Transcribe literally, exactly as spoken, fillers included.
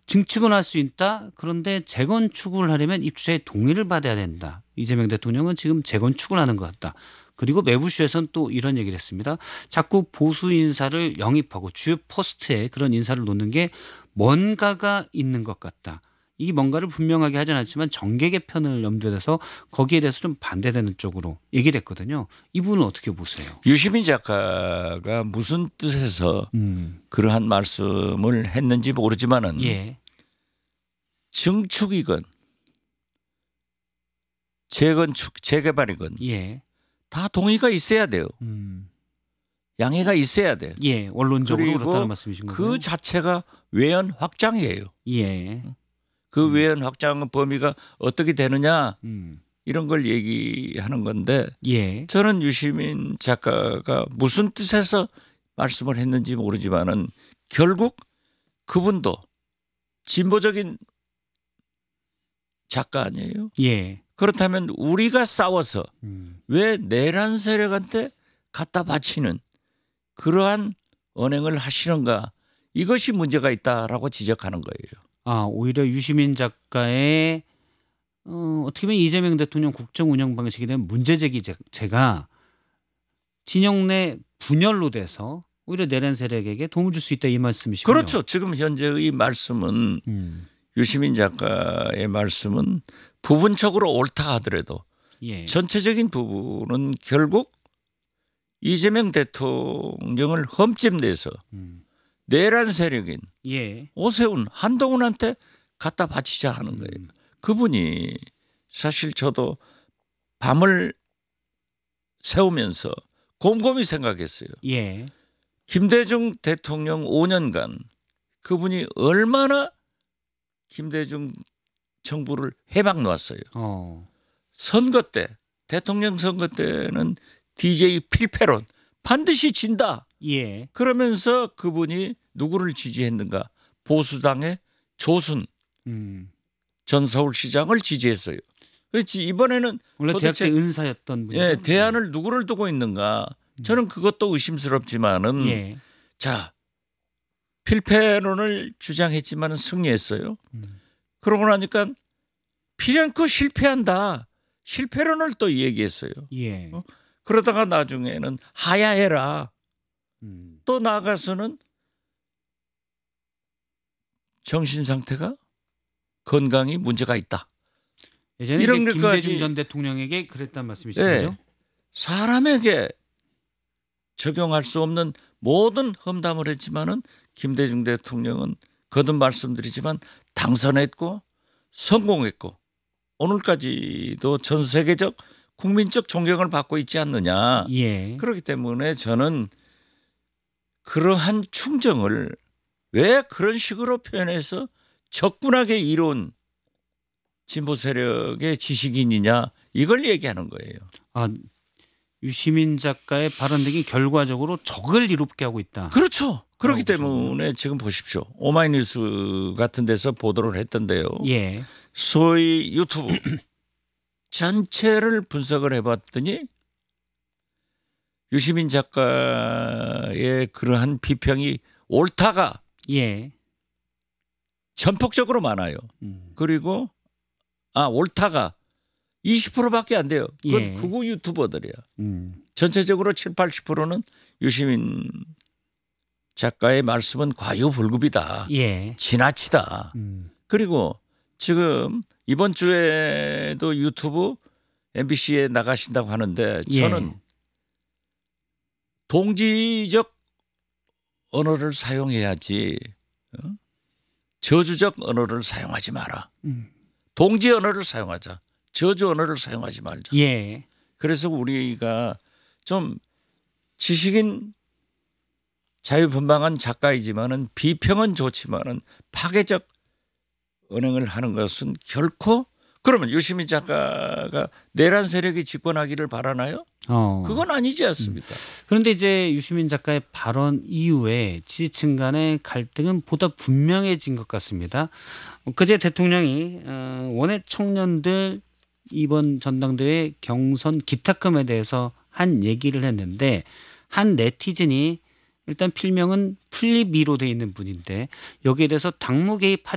증축은 할 수 있다. 그런데 재건축을 하려면 입주자의 동의를 받아야 된다. 이재명 대통령은 지금 재건축을 하는 것 같다. 그리고 매부쇼에서는 또 이런 얘기를 했습니다. 자꾸 보수 인사를 영입하고 주요 포스트에 그런 인사를 놓는 게 뭔가가 있는 것 같다. 이 뭔가를 분명하게 하진 않지만 정계 개편을 염두에 둬서 거기에 대해서 좀 반대되는 쪽으로 얘기를 했거든요. 이 부분은 어떻게 보세요? 유시민 작가가 무슨 뜻에서 음. 그러한 말씀을 했는지 모르지만은 예. 증축이건 재건축, 재개발이건 예. 다 동의가 있어야 돼요. 음. 양해가 있어야 돼. 예. 원론적으로 그리고 그렇다는 말씀이신 그 거고요. 자체가 외연 확장이에요. 예. 그 음. 외연 확장 범위가 어떻게 되느냐 음. 이런 걸 얘기하는 건데 예. 저는 유시민 작가가 무슨 뜻에서 말씀을 했는지 모르지만은 결국 그분도 진보적인 작가 아니에요? 예. 그렇다면 우리가 싸워서 음. 왜 내란 세력한테 갖다 바치는 그러한 언행을 하시는가 이것이 문제가 있다라고 지적하는 거예요. 아, 오히려 유시민 작가의 어, 어떻게 보면 이재명 대통령 국정 운영 방식에 대한 문제 제기 자체가 진영 내 분열로 돼서 오히려 내란 세력에게 도움을 줄 수 있다 이 말씀이시군요. 그렇죠. 지금 현재의 말씀은 음. 유시민 작가의 말씀은 부분적으로 옳다 하더라도 예. 전체적인 부분은 결국 이재명 대통령을 흠집내서 음. 내란 세력인 예. 오세훈, 한동훈한테 갖다 바치자 하는 거예요. 음. 그분이 사실 저도 밤을 새우면서 곰곰이 생각했어요. 예. 김대중 대통령 오 년간 그분이 얼마나 김대중 정부를 해박 놓았어요. 어. 선거 때 대통령 선거 때는 디제이 필패론 반드시 진다. 예. 그러면서 그분이 누구를 지지했는가? 보수당의 조순 음. 전 서울시장을 지지했어요. 그렇지 이번에는 원래 대학 때 은사였던 분이죠. 예, 대안을 누구를 두고 있는가? 저는 그것도 의심스럽지만은 예. 자 필패론을 주장했지만은 승리했어요. 음. 그러고 나니까 필연코 실패한다. 실패론을 또 얘기했어요. 예. 어? 그러다가 나중에는 하야해라. 음. 또 나아가서는 정신 상태가 건강이 문제가 있다. 예전에 이런 이제 것까지 김대중 전 대통령에게 그랬단 말씀이시죠? 네. 사람에게 적용할 수 없는 모든 험담을 했지만은 김대중 대통령은 거듭 말씀드리지만 당선했고 성공했고 오늘까지도 전 세계적 국민적 존경을 받고 있지 않느냐. 예. 그렇기 때문에 저는 그러한 충정을 왜 그런 식으로 표현해서 적군하게 이룬 진보 세력의 지식인이냐 이걸 얘기하는 거예요. 아, 유시민 작가의 발언 등이 결과적으로 적을 이롭게 하고 있다. 그렇죠. 그렇기 보시는군요. 때문에 지금 보십시오. 오마이뉴스 같은 데서 보도를 했던데요. 예. 소위 유튜브 전체를 분석을 해봤더니 유시민 작가의 그러한 비평이 옳다가 예. 전폭적으로 많아요. 음. 그리고 아 옳다가 이십 퍼센트밖에 안 돼요. 그건 예. 극우 유튜버들이야. 음. 전체적으로 칠, 팔십 퍼센트는 유시민 작가의 말씀은 과유불급이다. 예. 지나치다. 음. 그리고 지금 이번 주에도 유튜브 엠비씨에 나가신다고 하는데 저는 예. 동지적 언어를 사용해야지 어? 저주적 언어를 사용하지 마라. 음. 동지 언어를 사용하자. 저주 언어를 사용하지 말자. 예. 그래서 우리가 좀 지식인 자유분방한 작가이지만은 비평은 좋지만은 파괴적 언행을 하는 것은 결코 그러면 유시민 작가가 내란 세력이 집권하기를 바라나요? 어. 그건 아니지 않습니까? 그런데 이제 유시민 작가의 발언 이후에 지지층 간의 갈등은 보다 분명해진 것 같습니다. 그제 대통령이 원외 청년들 이번 전당대회 경선 기탁금에 대해서 한 얘기를 했는데 한 네티즌이 일단 필명은 플립이로 돼 있는 분인데 여기에 대해서 당무 개입